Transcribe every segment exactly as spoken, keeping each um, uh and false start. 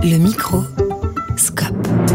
Le micro, Scope.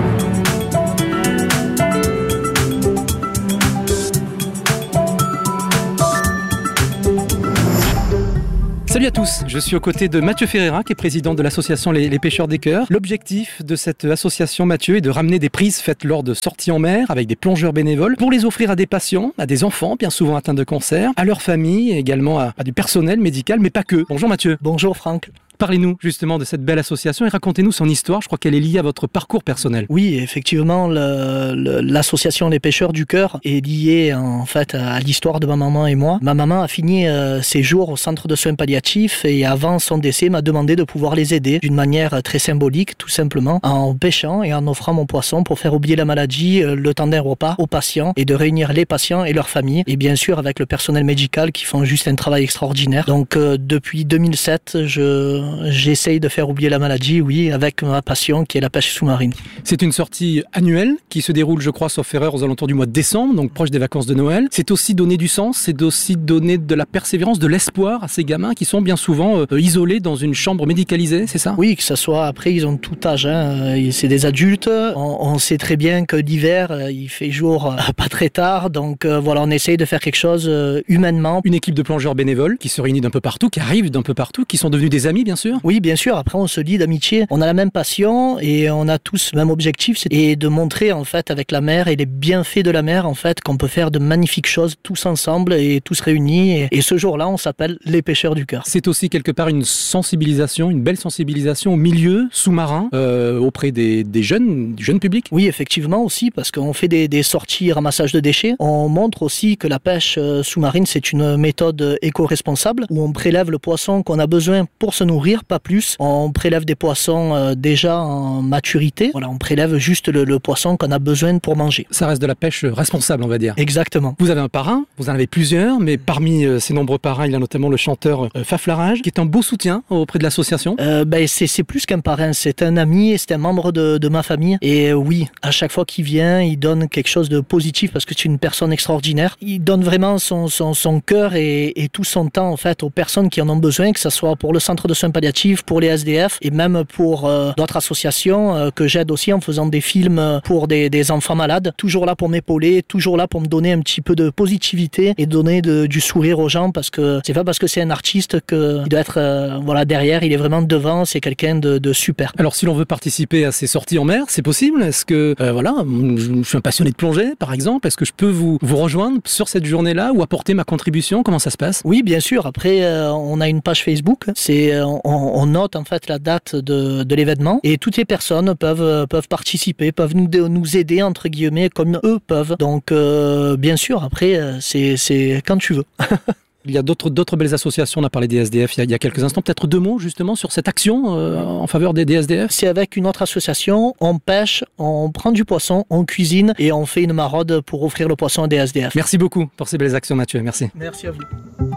Salut à tous, je suis aux côtés de Mathieu Ferreira, qui est président de l'association Les, les Pêcheurs des Cœurs. L'objectif de cette association, Mathieu, est de ramener des prises faites lors de sorties en mer avec des plongeurs bénévoles pour les offrir à des patients, à des enfants bien souvent atteints de cancer, à leurs familles et également à, à du personnel médical, mais pas que. Bonjour Mathieu. Bonjour Franck. Parlez-nous justement de cette belle association et racontez-nous son histoire. Je crois qu'elle est liée à votre parcours personnel. Oui, effectivement, le, le, l'association Les Pêcheurs du Cœur est liée en fait à l'histoire de ma maman et moi. Ma maman a fini euh, ses jours au centre de soins palliatifs et avant son décès m'a demandé de pouvoir les aider d'une manière très symbolique, tout simplement, en pêchant et en offrant mon poisson pour faire oublier la maladie euh, le temps d'un repas aux patients et de réunir les patients et leurs familles et bien sûr avec le personnel médical qui font juste un travail extraordinaire. Donc euh, depuis deux mille sept, je j'essaye de faire oublier la maladie, oui, avec ma passion qui est la pêche sous-marine. C'est une sortie annuelle qui se déroule, je crois, sauf erreur, aux alentours du mois de décembre, donc proche des vacances de Noël. C'est aussi donner du sens, c'est aussi donner de la persévérance, de l'espoir à ces gamins qui sont bien souvent euh, isolés dans une chambre médicalisée, c'est ça ? Oui, que ça soit, après, ils ont tout âge, hein. C'est des adultes. On, on sait très bien que l'hiver, il fait jour euh, pas très tard, donc euh, voilà, on essaye de faire quelque chose euh, humainement. Une équipe de plongeurs bénévoles qui se réunit d'un peu partout, qui arrivent d'un peu partout, qui sont devenus des amis, bien sûr. Oui, bien sûr. Après, on se lie d'amitié. On a la même passion et on a tous le même objectif, c'est de montrer en fait avec la mer et les bienfaits de la mer en fait qu'on peut faire de magnifiques choses tous ensemble et tous réunis. Et, et ce jour-là, on s'appelle les Pêcheurs du Cœur. C'est aussi quelque part une sensibilisation, une belle sensibilisation au milieu sous-marin euh, auprès des, des jeunes, du jeune public. Oui, effectivement aussi, parce qu'on fait des, des sorties ramassage de déchets. On montre aussi que la pêche sous-marine, c'est une méthode éco-responsable où on prélève le poisson qu'on a besoin pour se nourrir, pas plus. On prélève des poissons euh, déjà en maturité. Voilà, on prélève juste le, le poisson qu'on a besoin pour manger. Ça reste de la pêche responsable, on va dire. Exactement. Vous avez un parrain, vous en avez plusieurs, mais parmi euh, ces nombreux parrains, il y a notamment le chanteur euh, Faflarage, qui est un beau soutien auprès de l'association. Euh, ben, c'est, c'est plus qu'un parrain, c'est un ami, c'est un membre de, de ma famille. Et euh, oui, à chaque fois qu'il vient, il donne quelque chose de positif parce que c'est une personne extraordinaire. Il donne vraiment son, son, son cœur et, et tout son temps en fait aux personnes qui en ont besoin, que ce soit pour le centre de soins palliatifs, pour les S D F et même pour euh, d'autres associations euh, que j'aide aussi en faisant des films pour des, des enfants malades. Toujours là pour m'épauler, toujours là pour me donner un petit peu de positivité et donner de, du sourire aux gens parce que c'est pas parce que c'est un artiste qu'il doit être euh, voilà, derrière, il est vraiment devant, c'est quelqu'un de, de super. Alors si l'on veut participer à ces sorties en mer, c'est possible ? Est-ce que, euh, voilà, je suis un passionné de plongée par exemple, est-ce que je peux vous, vous rejoindre sur cette journée-là ou apporter ma contribution ? Comment ça se passe ? Oui, bien sûr. Après, euh, on a une page Facebook, c'est, euh, on, on note en fait la date de, de l'événement et toutes les personnes peuvent, peuvent participer, peuvent nous, nous aider entre guillemets comme eux peuvent. Donc euh, bien sûr, après, c'est, c'est quand tu veux. Il y a d'autres, d'autres belles associations, on a parlé des S D F il y a, il y a quelques instants. Peut-être deux mots justement sur cette action euh, en faveur des, des S D F. C'est avec une autre association, on pêche, on prend du poisson, on cuisine et on fait une maraude pour offrir le poisson à des S D F. Merci beaucoup pour ces belles actions Mathieu, merci. Merci à vous.